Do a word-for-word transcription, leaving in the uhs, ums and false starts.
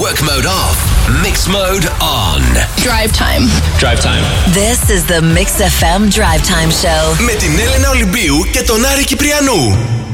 Work mode off. Mix mode on. Drive time. Drive time. This is the Mix εφ εμ Drive Time Show. Με την Έλενα Ολυμπίου και τον Άρη Κυπριανού.